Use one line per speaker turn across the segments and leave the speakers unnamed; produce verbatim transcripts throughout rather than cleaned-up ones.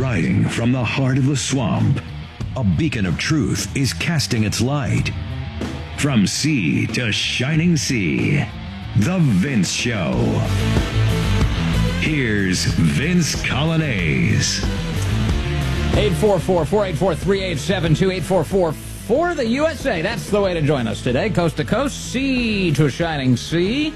Riding from the heart of the swamp, a beacon of truth is casting its light. From sea to shining sea, The Vince Show. Here's Vince Coglianese.
eight four four, four eight four, three eight seven two, eight four four for the U S A. That's the way to join us today. Coast to coast, sea to shining sea.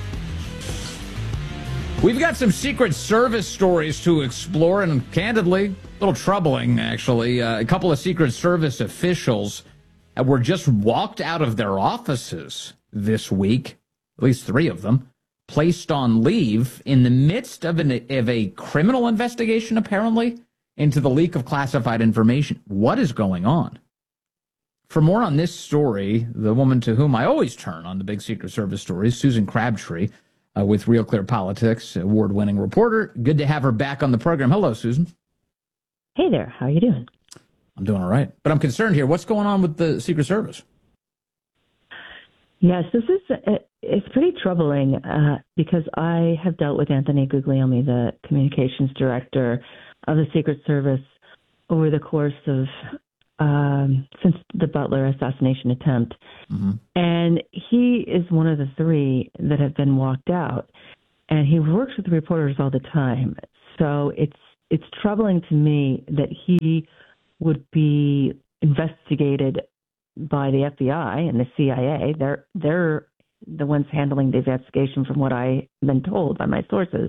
We've got some Secret Service stories to explore, and candidly, a little troubling, actually. Uh, a couple of Secret Service officials uh, were just walked out of their offices this week, at least three of them, placed on leave in the midst of, an, of a criminal investigation, apparently, into the leak of classified information. What is going on? For more on this story, the woman to whom I always turn on the big Secret Service stories, Susan Crabtree, uh, with Real Clear Politics, award-winning reporter. Good to have her back on the program. Hello, Susan.
Hey there. How are you doing?
I'm doing all right. But I'm concerned here. What's going on with the Secret Service?
Yes, this is uh, it's pretty troubling uh, because I have dealt with Anthony Guglielmi, the communications director of the Secret Service, over the course of um, since the Butler assassination attempt. Mm-hmm. And he is one of the three that have been walked out. And he works with reporters all the time. So it's it's troubling to me that he would be investigated by the F B I and the C I A. They're they're the ones handling the investigation, from what I've been told by my sources,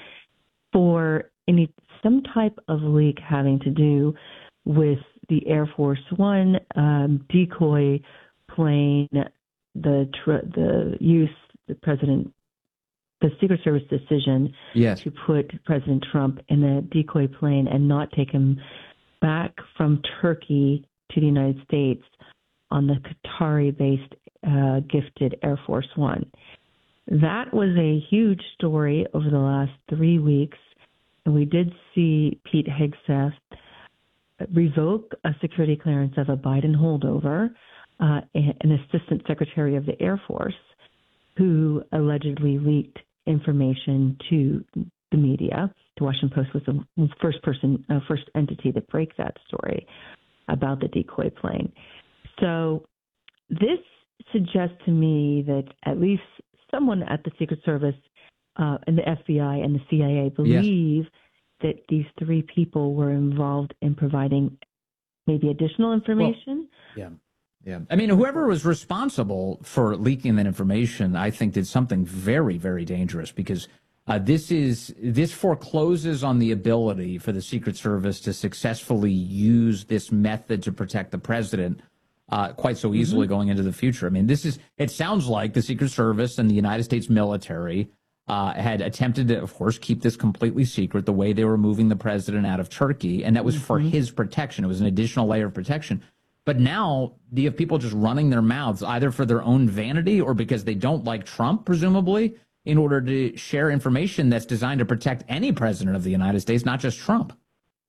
for any some type of leak having to do with the Air Force One um, decoy plane, the tr- the use the president, the Secret Service decision
yes.
to put President Trump in a decoy plane and not take him back from Turkey to the United States on the Qatari-based uh, gifted Air Force One. That was a huge story over the last three weeks, and we did see Pete Hegseth revoke a security clearance of a Biden holdover, uh, an assistant secretary of the Air Force, who allegedly leaked information to the media. The Washington Post was the first person, uh, first entity to break that story about the decoy plane. So this suggests to me that at least someone at the Secret Service uh, and the F B I and the C I A believe yes. that these three people were involved in providing maybe additional information.
Well, yeah. Yeah. I mean, whoever was responsible for leaking that information, I think, did something very, very dangerous, because uh, this is this forecloses on the ability for the Secret Service to successfully use this method to protect the president uh, quite so easily mm-hmm. going into the future. I mean, this is it sounds like the Secret Service and the United States military uh, had attempted to, of course, keep this completely secret, the way they were moving the president out of Turkey. And that was mm-hmm. for his protection. It was an additional layer of protection. But now do you have people just running their mouths either for their own vanity or because they don't like Trump, presumably, in order to share information that's designed to protect any president of the United States, not just Trump?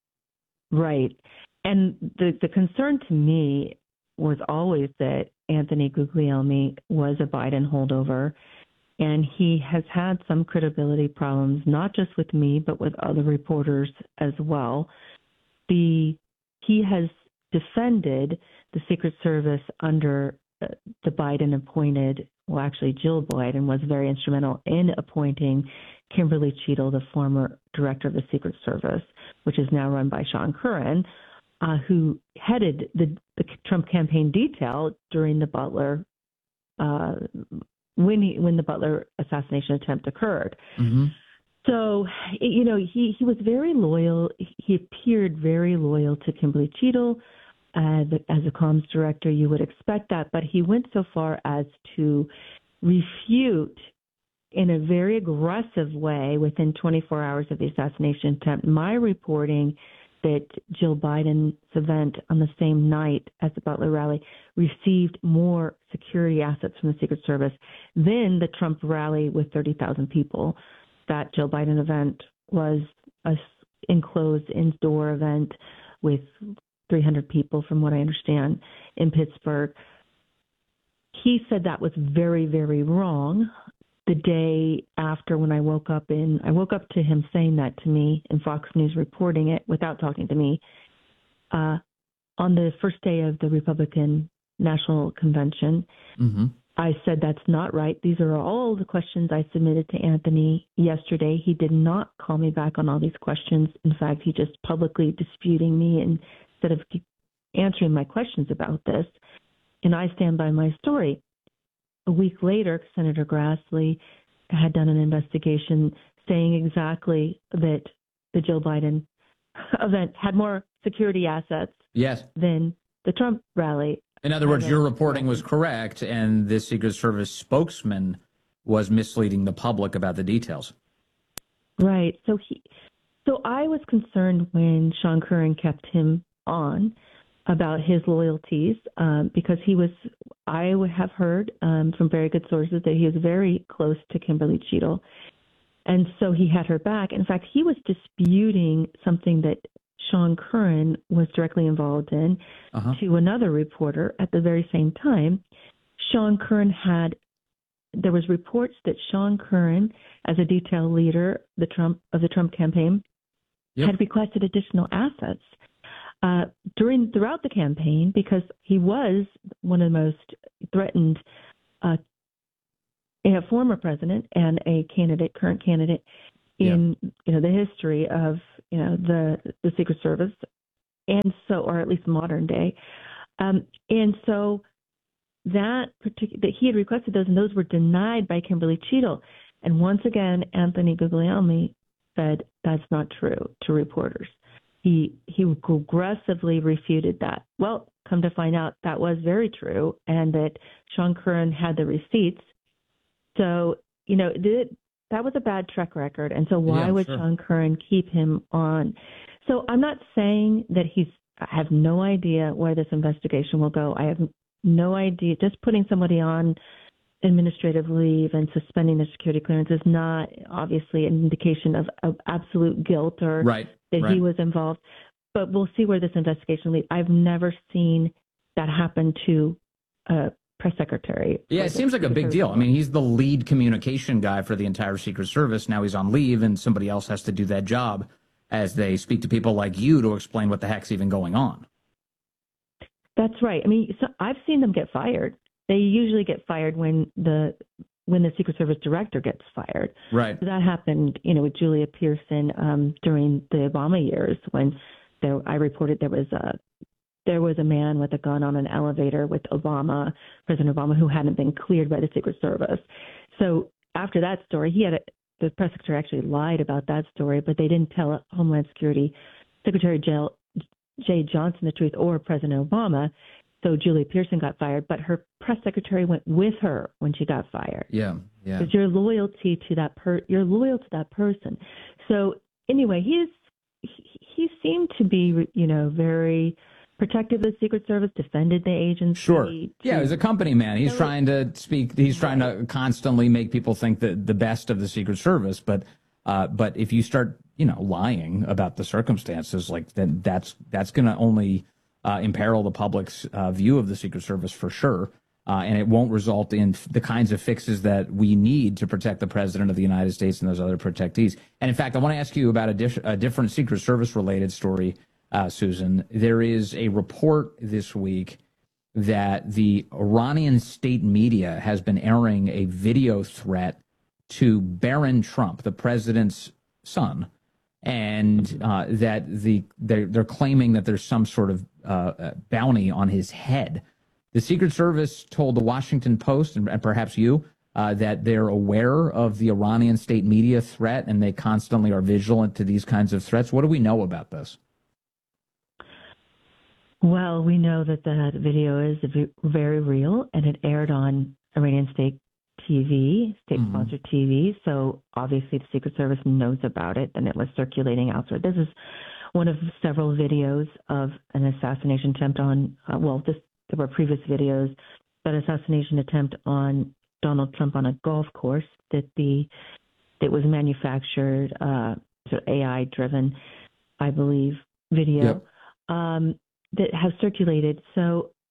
Right. And the, the concern to me was always that Anthony Guglielmi was a Biden holdover, and he has had some credibility problems, not just with me, but with other reporters as well. The he has defended the Secret Service under uh, the Biden appointed, well, actually Jill Biden was very instrumental in appointing Kimberly Cheadle, the former director of the Secret Service, which is now run by Sean Curran, uh, who headed the, the Trump campaign detail during the Butler, uh, when he, when the Butler assassination attempt occurred. Mm-hmm. So, you know, he, he was very loyal. He appeared very loyal to Kimberly Cheadle. As a, as a comms director, you would expect that. But he went so far as to refute in a very aggressive way within twenty-four hours of the assassination attempt my reporting that Jill Biden's event on the same night as the Butler rally received more security assets from the Secret Service than the Trump rally with thirty thousand people. That Jill Biden event was a enclosed indoor event with three hundred people, from what I understand, in Pittsburgh. He said that was very, very wrong. the day after when I woke up in, I woke up to him saying that to me and Fox News reporting it without talking to me uh, on the first day of the Republican National Convention. Mm-hmm. I said, that's not right. These are all the questions I submitted to Anthony yesterday. He did not call me back on all these questions. In fact, he just publicly disputing me instead of answering my questions about this. And I stand by my story. A week later, Senator Grassley had done an investigation saying exactly that the Joe Biden event had more security assets
yes.
than the Trump rally.
In other words, your reporting was correct, and this Secret Service spokesman was misleading the public about the details.
Right. So he, so I was concerned when Sean Curran kept him on about his loyalties, um, because he was, I would have heard um, from very good sources that he was very close to Kimberly Cheadle. And so he had her back. In fact, he was disputing something that Sean Curran was directly involved in uh-huh. to another reporter at the very same time. Sean Curran had, there was reports that Sean Curran, as a detail leader the Trump of the Trump campaign, yep. had requested additional assets uh, during throughout the campaign because he was one of the most threatened, uh, a former president and a candidate, current candidate in yeah. you know the history of you know the the Secret Service, and so or at least modern day, um, and so that particular that he had requested those, and those were denied by Kimberly Cheadle, and once again Anthony Guglielmi said that's not true to reporters. He he aggressively refuted that. Well, come to find out that was very true, and that Sean Curran had the receipts. So you know did. That was a bad track record, and so why yeah, would sure. Sean Curran keep him on? So I'm not saying that he's – I have no idea where this investigation will go. I have no idea. Just putting somebody on administrative leave and suspending their security clearance is not obviously an indication of, of absolute guilt or
right,
that
right.
he was involved. But we'll see where this investigation leads. I've never seen that happen to a press secretary.
Yeah, it seems like a big deal. I mean, he's the lead communication guy for the entire Secret Service. Now he's on leave, and somebody else has to do that job as they speak to people like you to explain what the heck's even going on.
That's right. I mean, so I've seen them get fired. They usually get fired when the when the Secret Service director gets fired.
Right.
So that happened, you know, with Julia Pearson um, during the Obama years when there, I reported there was a There was a man with a gun on an elevator with Obama, President Obama, who hadn't been cleared by the Secret Service. So after that story, he had a, the press secretary actually lied about that story, but they didn't tell Homeland Security Secretary Jay Johnson the truth or President Obama. So Julia Pearson got fired, but her press secretary went with her when she got fired.
Yeah, yeah.
Because you're loyalty to that per, you're loyal to that person. So anyway, he's he, he seemed to be, you know, very protective of the Secret Service, defended the agency.
Sure.
To,
yeah, he's a company man. He's so, trying to speak. He's trying to constantly make people think that the best of the Secret Service. But uh, but if you start, you know, lying about the circumstances, like then that's that's going to only uh, imperil the public's uh, view of the Secret Service for sure. Uh, and it won't result in the kinds of fixes that we need to protect the president of the United States and those other protectees. And in fact, I want to ask you about a, di- a different Secret Service related story. Uh, Susan, there is a report this week that the Iranian state media has been airing a video threat to Barron Trump, the president's son, and uh, that the they're, they're claiming that there's some sort of uh, bounty on his head. The Secret Service told the Washington Post, and, and perhaps you, uh, that they're aware of the Iranian state media threat, and they constantly are vigilant to these kinds of threats. What do we know about this?
Well, we know that that video is very real, and it aired on Iranian state T V, state-sponsored mm-hmm. T V. So obviously the Secret Service knows about it, and it was circulating elsewhere. This is one of several videos of an assassination attempt on, uh, well, this, there were previous videos, but assassination attempt on Donald Trump on a golf course that the that was manufactured, uh, sort of A I-driven, I believe, video. Yep. Um, that have circulated. So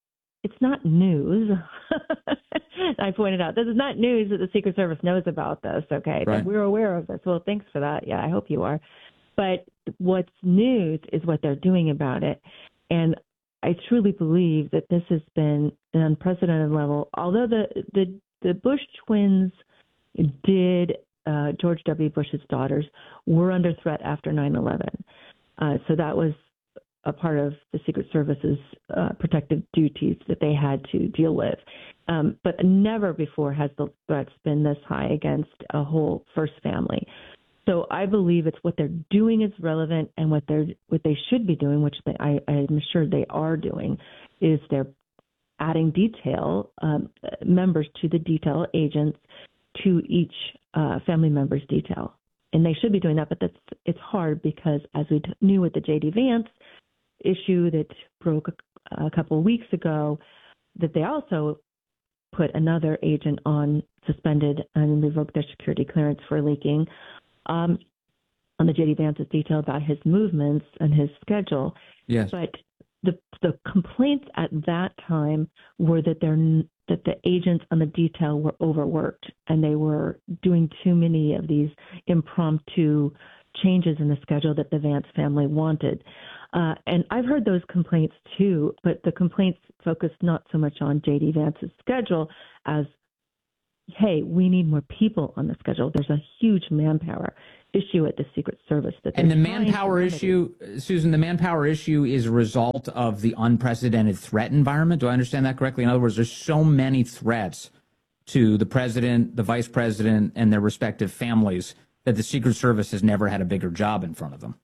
it's not news. I pointed out this is not news that the Secret Service knows about this. Okay,
right.
We're aware of this. Well, thanks for that. Yeah, I hope you are. But what's news is what they're doing about it, and I truly believe that this has been an unprecedented level. Although the the, the Bush twins did, uh, George W. Bush's daughters were under threat after nine eleven. Uh, so that was a part of the Secret Service's uh, protective duties that they had to deal with. Um, but never before has the threats been this high against a whole first family. So I believe it's what they're doing is relevant, and what they're what they should be doing, which they, I, I'm sure they are doing, is they're adding detail um, members to the detail agents to each uh, family member's detail, and they should be doing that. But that's it's hard because, as we knew with the J D Vance issue that broke a, a couple of weeks ago, that they also put another agent on suspended and revoked their security clearance for leaking. Um, on the J D Vance's detail about his movements and his schedule.
Yes.
But the the complaints at that time were that they're that the agents on the detail were overworked and they were doing too many of these impromptu changes in the schedule that the Vance family wanted. Uh, and I've heard those complaints too, but the complaints focused not so much on J D Vance's schedule as, hey, we need more people on the schedule. There's a huge manpower issue at the Secret Service. That
and the manpower issue, Susan, the manpower issue is a result of the unprecedented threat environment. Do I understand that correctly? In other words, there's so many threats to the president, the vice president, and their respective families that the Secret Service has never had a bigger job in front of them.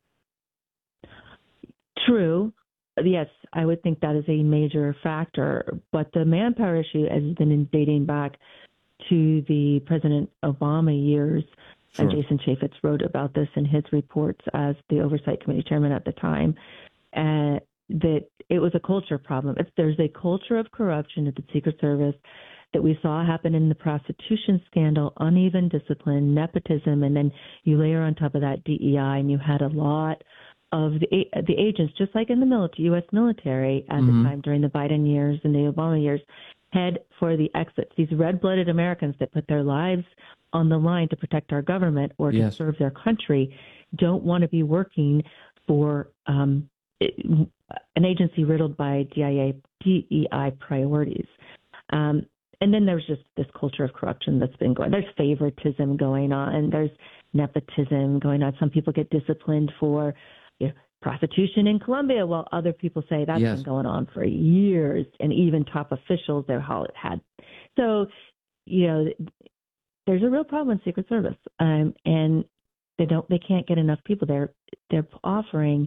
True. Yes, I would think that is a major factor. But the manpower issue has been dating back to the President Obama years, sure. And Jason Chaffetz wrote about this in his reports as the Oversight Committee chairman at the time, uh, that it was a culture problem. It's, there's a culture of corruption at the Secret Service that we saw happen in the prostitution scandal, uneven discipline, nepotism, and then you layer on top of that D E I, and you had a lot of the the agents, just like in the military, U S military at mm-hmm. the time during the Biden years and the Obama years, head for the exits. These red-blooded Americans that put their lives on the line to protect our government or to yes. serve their country don't want to be working for um, an agency riddled by D E I priorities. Um, and then there's just this culture of corruption that's been going. There's favoritism going on. There's nepotism going on. Some people get disciplined for you know, prostitution in Colombia, while other people say that's yes. been going on for years, and even top officials there had. So, you know, there's a real problem in Secret Service, um, and they don't, they can't get enough people. They're they're offering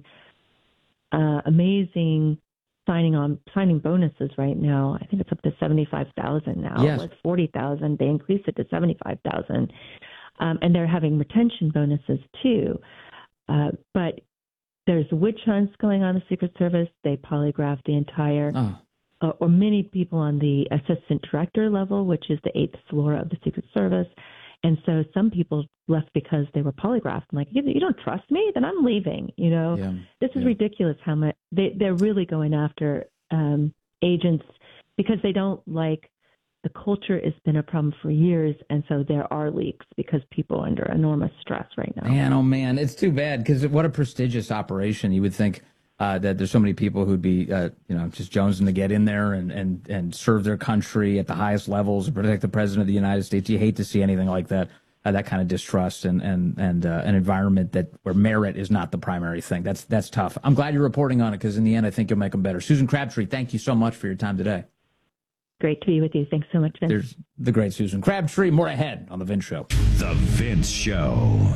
uh, amazing signing on signing bonuses right now. I think it's up to seventy-five thousand now.
Yes.
It was forty thousand. They increased it to seventy-five thousand, um, and they're having retention bonuses too. Uh, but there's witch hunts going on in the Secret Service. They polygraph the entire, oh. uh, or many people on the assistant director level, which is the eighth floor of the Secret Service. And so some people left because they were polygraphed. I'm like, you, you don't trust me? Then I'm leaving. You know, yeah. this is yeah. ridiculous how much they, they're really going after um, agents because they don't like the culture has been a problem for years, and so there are leaks because people are under enormous stress right now.
Man, oh man, it's too bad because what a prestigious operation. You would think uh, that there's so many people who'd be, uh, you know, just jonesing to get in there and, and, and serve their country at the highest levels and protect the president of the United States. You hate to see anything like that, uh, that kind of distrust and and and uh, an environment that where merit is not the primary thing. That's that's tough. I'm glad you're reporting on it because in the end, I think you'll make them better. Susan Crabtree, thank you so much for your time today.
Great to be with you. Thanks so much, Vince.
There's the great Susan Crabtree. More ahead on The Vince Show.
The Vince Show.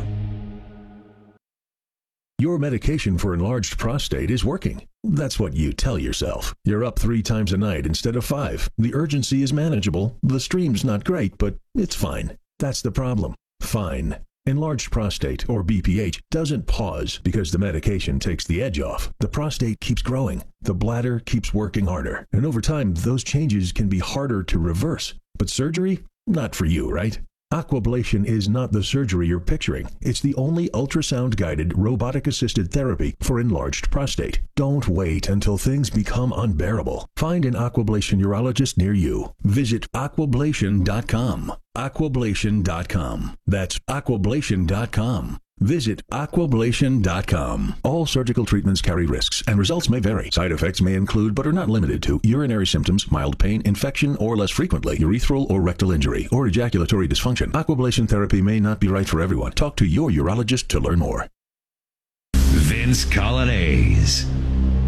Your medication for enlarged prostate is working. That's what you tell yourself. You're up three times a night instead of five. The urgency is manageable. The stream's not great, but it's fine. That's the problem. Fine. Enlarged prostate, or B P H, doesn't pause because the medication takes the edge off. The prostate keeps growing. The bladder keeps working harder. And over time, those changes can be harder to reverse. But surgery? Not for you, right? Aquablation is not the surgery you're picturing. It's the only ultrasound-guided, robotic-assisted therapy for enlarged prostate. Don't wait until things become unbearable. Find an Aquablation urologist near you. Visit aquablation dot com. aquablation dot com. That's aquablation dot com. Visit aquablation dot com. All surgical treatments carry risks, and results may vary. Side effects may include, but are not limited to, urinary symptoms, mild pain, infection, or less frequently, urethral or rectal injury, or ejaculatory dysfunction. Aquablation therapy may not be right for everyone. Talk to your urologist to learn more.
Vince Coglianese.